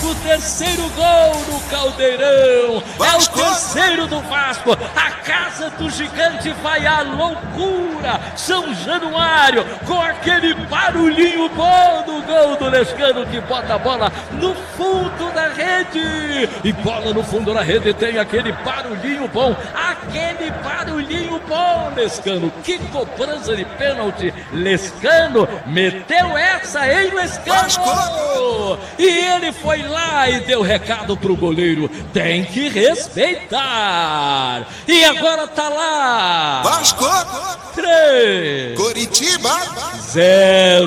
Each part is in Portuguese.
Vasco, terceiro gol no Caldeirão. Vasco. É o terceiro do Vasco. A casa do gigante vai à loucura. São Januário com aquele barulhinho bom do gol do Lescano, que bota a bola no fundo da rede. E bola no fundo da rede tem aquele barulhinho bom. Aquele barulhinho bom, Lescano. Que cobrança de pênalti. Lescano meteu essa, hein, Lescano? Vasco. E ele foi lá e deu recado pro goleiro. Tem que respeitar. E agora tá lá. Vasco. 3. Coritiba. 0.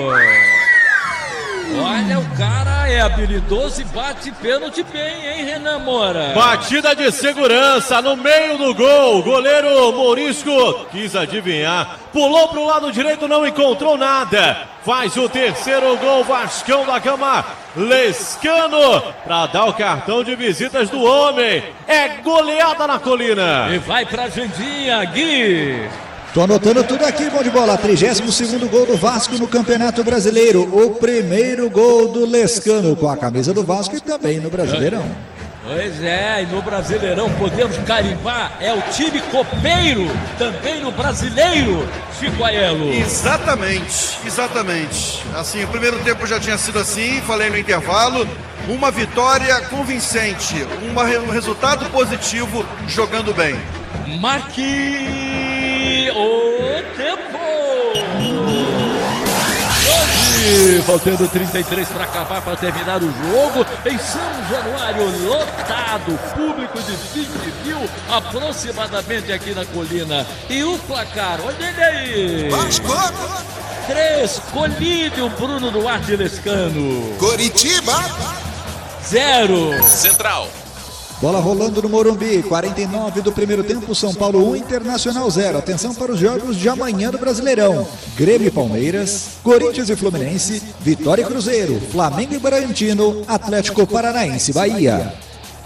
Olha, o cara é habilidoso e bate pênalti bem, hein, Renan Moura? Batida de segurança no meio do gol. O goleiro Mourisco quis adivinhar. Pulou pro lado direito, não encontrou nada. Faz o terceiro gol, Vascão da Gama. Lescano para dar o cartão de visitas do homem. É goleada na Colina. E vai pra Jandinha, Gui. Tô anotando tudo aqui, bom de bola. 32º gol do Vasco no Campeonato Brasileiro. O primeiro gol do Lescano com a camisa do Vasco e também no Brasileirão. Pois é, e no Brasileirão podemos carimbar, é o time copeiro, também no Brasileiro, Chico Aiello. Exatamente. Assim, o primeiro tempo já tinha sido assim, falei no intervalo, uma vitória convincente, um resultado positivo, jogando bem. Marque o tempo! Hoje, faltando 33 para acabar, para terminar o jogo, em São Januário, lotado, público de 20 mil aproximadamente aqui na Colina. E o placar, olha ele aí! Vasco. 3, Colídio, Bruno Duarte e Lescano. Coritiba. 0. Central. Bola rolando no Morumbi, 49 do primeiro tempo, São Paulo 1, Internacional 0. Atenção para os jogos de amanhã do Brasileirão. Grêmio e Palmeiras, Corinthians e Fluminense, Vitória e Cruzeiro, Flamengo e Bragantino, Atlético Paranaense e Bahia.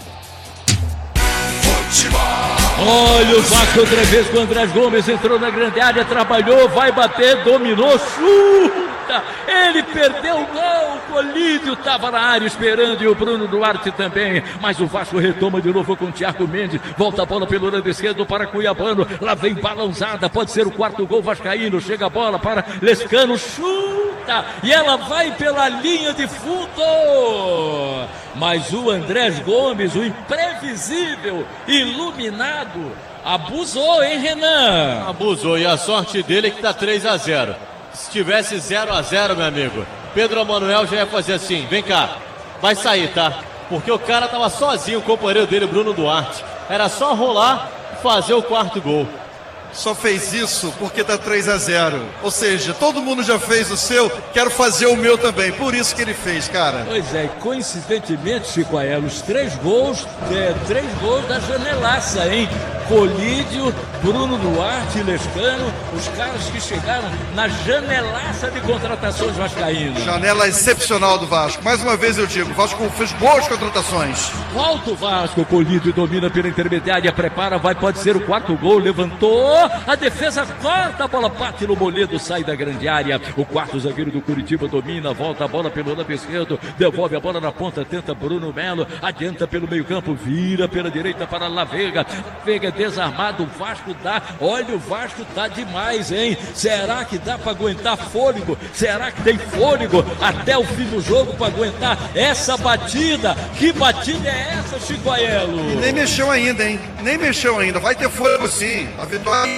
Olha o Vasco outra vez com o André Gomes, entrou na grande área, trabalhou, vai bater, dominou, chuta! Ele perdeu o gol, o Colídio estava na área esperando e o Bruno Duarte também, mas o Vasco retoma de novo com o Thiago Mendes, volta a bola pelo lado esquerdo para Cuiabano, lá vem balãozada, pode ser o quarto gol vascaíno, chega a bola para Lescano, chuta, e ela vai pela linha de fundo, mas o André Gomes, o imprevisível, iluminado, abusou, hein, Renan? Abusou, e a sorte dele é que tá 3-0. Se tivesse 0-0, meu amigo, Pedro Emanuel já ia fazer assim, vem cá, vai sair, tá? Porque o cara tava sozinho, o companheiro dele, Bruno Duarte. Era só rolar e fazer o quarto gol. Só fez isso porque tá 3-0. Ou seja, todo mundo já fez o seu, quero fazer o meu também. Por isso que ele fez, cara. Pois é, coincidentemente, Chico Aiello, os 3 gols da janelaça, hein? Colídio, Bruno Duarte e Lescano, os caras que chegaram na janelaça de contratações vascaínas. Janela excepcional do Vasco. Mais uma vez eu digo, o Vasco fez boas contratações. Volta o Vasco, Colídio domina pela intermediária, prepara, vai, pode ser o quarto gol, levantou, a defesa corta, a bola bate no Moledo, sai da grande área, o quarto zagueiro do Curitiba domina, volta a bola pelo lado esquerdo, devolve a bola na ponta, tenta Bruno Melo, adianta pelo meio campo, vira pela direita para Lavega, Veiga desarmado, o Vasco dá, olha o Vasco tá demais, hein? Será que dá para aguentar fôlego? Será que tem fôlego até o fim do jogo para aguentar essa batida? Que batida é essa, Chico Aiello? E nem mexeu ainda, hein? Nem mexeu ainda, vai ter fôlego sim, a vitória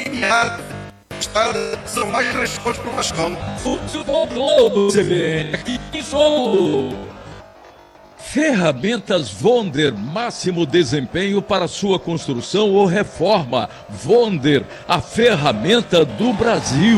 são mais 3 pontos pro Vascão. Futebol Globo, CBN, aqui em jogo. Ferramentas Vonder, máximo desempenho para sua construção ou reforma. Vonder, a ferramenta do Brasil.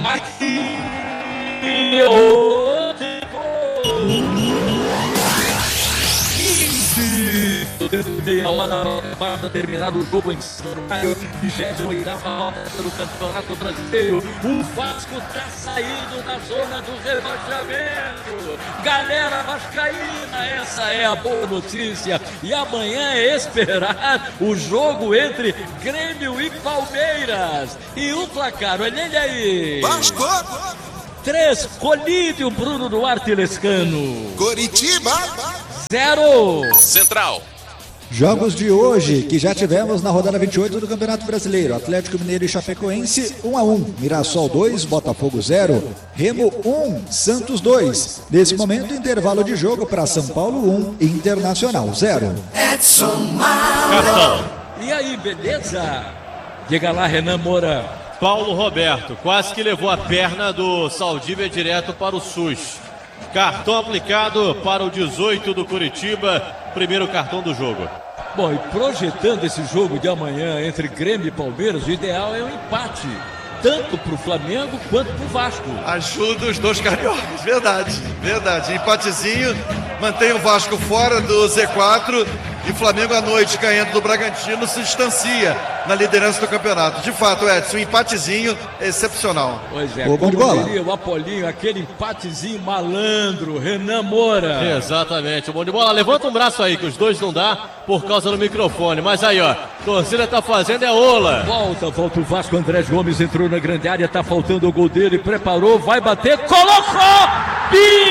Terminado o jogo em São Paulo, 28ª rodada do Campeonato Brasileiro. O Vasco está saindo da zona do rebaixamento. Galera vascaína, essa é a boa notícia. E amanhã é esperar o jogo entre Grêmio e Palmeiras. E o placar, olha ele aí. Vasco. 3, Colídio, Bruno Duarte e Lescano. Coritiba. 0. Central. Jogos de hoje, que já tivemos na rodada 28 do Campeonato Brasileiro. Atlético Mineiro e Chapecoense, 1-1. Mirassol 2, Botafogo 0. Remo 1, Santos 2. Nesse momento, intervalo de jogo para São Paulo 1, Internacional 0. Cartão. E aí, beleza? Diga lá, Renan Moura. Paulo Roberto, quase que levou a perna do Saldívia direto para o SUS. Cartão aplicado para o 18 do Curitiba, primeiro cartão do jogo. Bom, e projetando esse jogo de amanhã entre Grêmio e Palmeiras, o ideal é um empate, tanto para o Flamengo quanto para o Vasco. Ajuda os dois cariocas, verdade. Empatezinho, mantém o Vasco fora do Z4 e Flamengo à noite ganhando do Bragantino se distancia na liderança do campeonato. De fato, Edson, um empatezinho excepcional. Pois é, bom de bola. Diria o Apolinho, aquele empatezinho malandro, Renan Moura. Exatamente, bom de bola. Levanta um braço aí, que os dois não dá por causa do microfone. Mas aí, ó, torcida tá fazendo é ola. Volta o Vasco, André Gomes entrou na grande área, tá faltando o gol dele, preparou, vai bater, colocou!